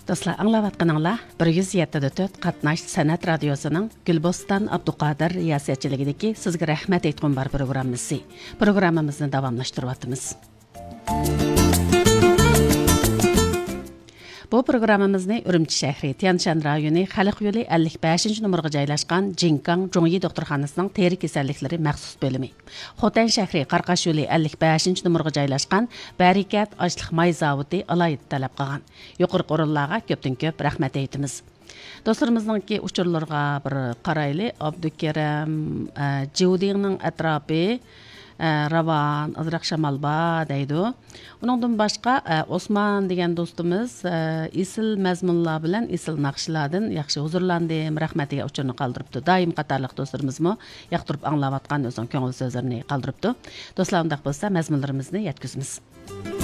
Dostlar, anlayatqanыңlar 107.4 Qatnash San'at Radiosu'nun Gülbostan Abduqadir riyasetçiligideki sizge rahmet aytqan bar programımızı. Programımızı davamlaştırıvatımız. Bu programımızı Ürümçi şəhri Tianshan rayonu Xalq yolu 55 numaraga joylashgan Jinkang Zhongyi doktorxonasining teri kasalliklari maxsus bo'limi. Xotan shahri Qarqash yolu 55 numaraga joylashgan Barikat ochliq may zavodi alayit talab qilgan. Yuqori o'rinlarga ko'pdan ko'p rahmat aytamiz. Dostlarımızningki uchurlarga bir qarayli. Abdukaram Jivdingning atrofi Ravan, azraq shamalba deydi. Uningdan boshqa Osman degan do'stimiz isil mazmunlar bilan isil naqshlardan yaxshi huzurlandim, rahmatiga uchurni qoldiribdi. Doim qatorliq do'stlarimizmi yoqtirib anglayotgan o'zing ko'ngil so'zlarini qoldiribdi. Do'stlar, undaq bo'lsa mazmunlarimizni yetkazamiz.